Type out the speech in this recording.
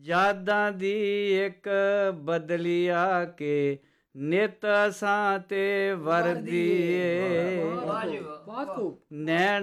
यादां दी एक बदलिया के नित असां ते वरदी बहुत खूब नैण